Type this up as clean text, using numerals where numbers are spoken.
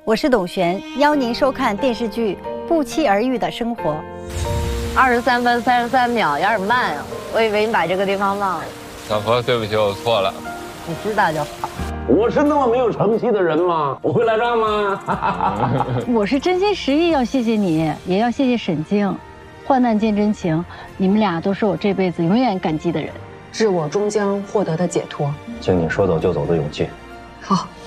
我是董璇，邀您收看电视剧《不期而遇的生活》。 23分33秒，有点慢啊！我以为你把这个地方忘了。 老婆，对不起，我错了。 你知道就好。 我是那么没有成绩的人吗？我会赖账吗？ 我是真心实意要谢谢你，也要谢谢沈静。患难见真情，你们俩都是我这辈子永远感激的人， 是我终将获得的解脱。 敬你说走就走的勇气。 好。